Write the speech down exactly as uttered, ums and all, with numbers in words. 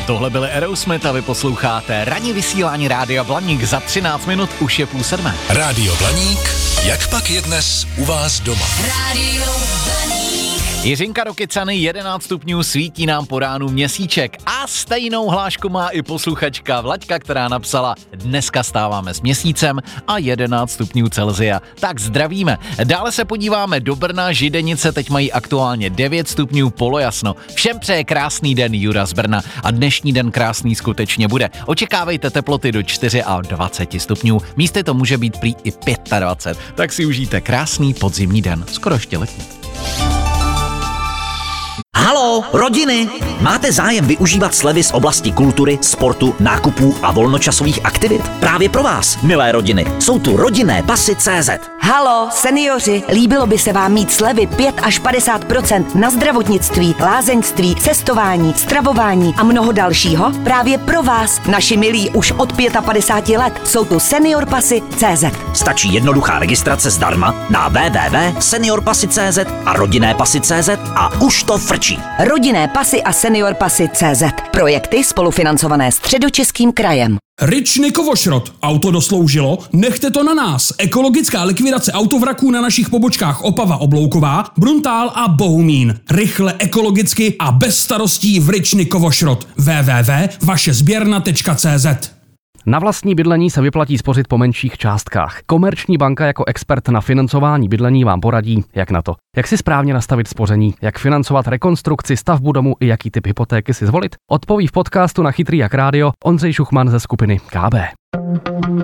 Tohle byly Aerosmith a vy posloucháte ranní vysílání Rádia Blaník. Za třináct minut už je půl sedmé. Rádio Blaník, jak pak je dnes u vás doma? Rádio Blaník. Jiřinka do Kycany, jedenáct stupňů, svítí nám po ránu měsíček a stejnou hlášku má i posluchačka Vlaďka, která napsala: dneska stáváme s měsícem a jedenáct stupňů Celsia. Tak zdravíme. Dále se podíváme do Brna, Židenice teď mají aktuálně devět stupňů, polojasno. Všem přeje krásný den Jura z Brna a dnešní den krásný skutečně bude. Očekávejte teploty do dvacet čtyři stupňů, místy to může být prý i dvacet pět. Tak si užijte krásný podzimní den, skoro ještě letní. Haló, rodiny! Máte zájem využívat slevy z oblasti kultury, sportu, nákupů a volnočasových aktivit? Právě pro vás, milé rodiny, jsou tu rodinné pasy tečka cé zet. Haló, seniori, líbilo by se vám mít slevy pět až padesát procent na zdravotnictví, lázeňství, cestování, stravování a mnoho dalšího? Právě pro vás, naši milí už od padesát pět let, jsou tu senior pasy tečka cé zet. Stačí jednoduchá registrace zdarma na w w w tečka senior pasy tečka cé zet a rodinné pasy tečka cé zet a už to frčí. Rodinné pasy a senior pasy tečka cé zet. Projekty spolufinancované Středočeským krajem. Ryčny Kovošrot. Auto dosloužilo? Nechte to na nás. Ekologická likvidace autovraků na našich pobočkách Opava Oblouková, Bruntál a Bohumín. Rychle, ekologicky a bez starostí v Ryčny Kovošrot. w w w tečka vaše sběrna tečka cé zet. Na vlastní bydlení se vyplatí spořit po menších částkách. Komerční banka jako expert na financování bydlení vám poradí, jak na to. Jak si správně nastavit spoření, jak financovat rekonstrukci, stavbu domu i jaký typ hypotéky si zvolit, odpoví v podcastu na Chytrý jak rádio Ondřej Šuchman ze skupiny ká bé.